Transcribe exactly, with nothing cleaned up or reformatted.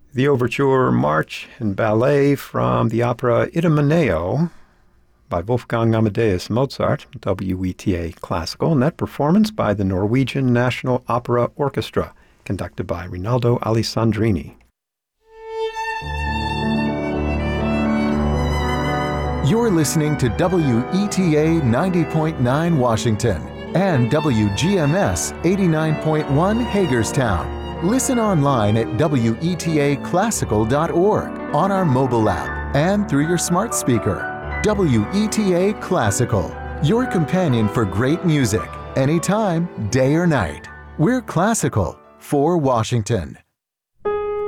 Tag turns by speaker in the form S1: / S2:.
S1: The overture, march, and ballet from the opera Idomeneo by Wolfgang Amadeus Mozart, W E T A Classical, and that performance by the Norwegian National Opera Orchestra, conducted by Rinaldo Alessandrini.
S2: You're listening to W E T A ninety point nine Washington and W G M S eighty-nine point one Hagerstown. Listen online at W E T A classical dot org, on our mobile app, and through your smart speaker. W E T A Classical, your companion for great music, anytime, day or night. We're classical for Washington.